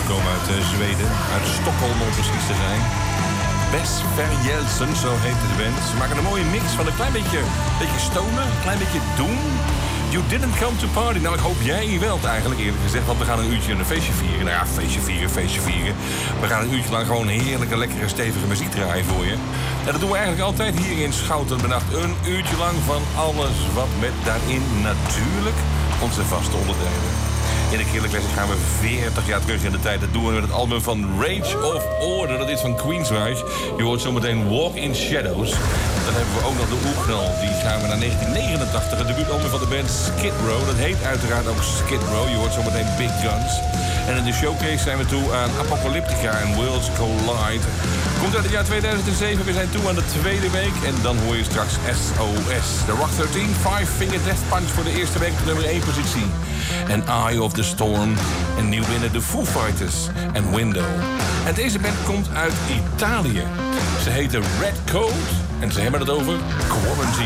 komen uit Zweden. Uit Stockholm om precies te zijn. Bess Verjelsen, zo heet de band. Ze maken een mooie mix van een klein beetje stonen, een klein beetje doen. You didn't come to party. Nou, ik hoop jij wel eigenlijk, eerlijk gezegd. Want we gaan een uurtje een feestje vieren. Nou ja, feestje vieren. We gaan een uurtje lang gewoon heerlijke, lekkere, stevige muziek draaien voor je. En dat doen we eigenlijk altijd hier in Schouten Benacht. Een uurtje lang van alles wat met daarin natuurlijk onze vaste onderdelen. In de Killer Classic gaan we 40 jaar terug in de tijd. Dat doen we met het album van Rage of Order. Dat is van Queensryche. Je hoort zometeen Walk in Shadows. Dan hebben we ook nog de Oerknal. Die gaan we naar 1989. Het debuutalbum van de band Skid Row. Dat heet uiteraard ook Skid Row. Je hoort zometeen Big Guns. En in de showcase zijn we toe aan Apocalyptica en Worlds Collide. Komt uit het jaar 2007. We zijn toe aan de tweede week. En dan hoor je straks SOS. The Rock 13, 5 Finger Death Punch voor de eerste week op nummer 1 positie. En Eye of the Storm. En nieuw binnen de Foo Fighters en Window. En deze band komt uit Italië. Ze heten Red Coat. En ze hebben het over Quarantine.